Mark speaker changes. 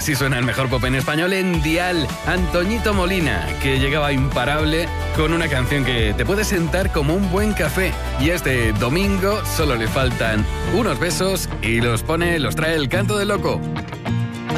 Speaker 1: Así suena el mejor pop en español en Dial. Antoñito Molina, que llegaba imparable con una canción que te puede sentar como un buen café. Y este domingo solo le faltan unos besos y los trae el Canto del Loco.